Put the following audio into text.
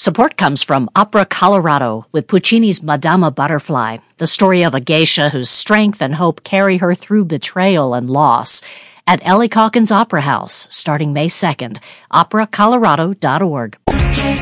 Support comes from Opera Colorado with Puccini's Madama Butterfly, the story of a geisha whose strength and hope carry her through betrayal and loss. At Ellie Calkins Opera House, starting May 2nd, operacolorado.org.